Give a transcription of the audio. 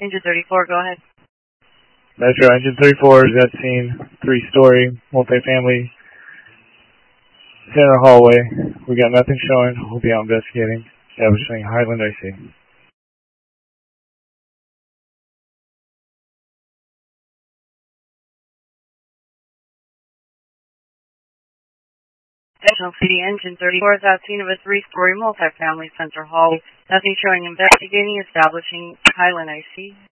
Engine 34, go ahead. Metro, Engine 34 is at scene, 3-story, multifamily, center hallway. We got nothing showing. We'll be out investigating. Establishing Highland IC. National City Engine 34 is at scene of a 3-story multifamily center hall. Nothing showing. Investigating. Establishing Highland IC.